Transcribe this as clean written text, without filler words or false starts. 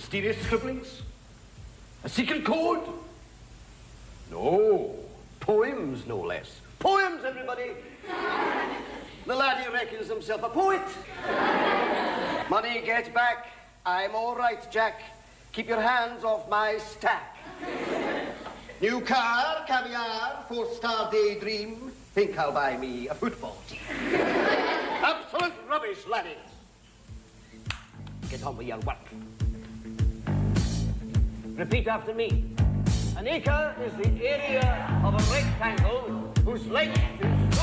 Mysterious scribblings? A secret code? No. Poems, no less. Poems, everybody. The laddie reckons himself a poet. Money, get back. I'm all right, Jack. Keep your hands off my stack. New car, caviar, 4-star daydream. Think I'll buy me a football team. Absolute rubbish, laddies. Get on with your work. Repeat after me. An acre is the area of a rectangle whose length is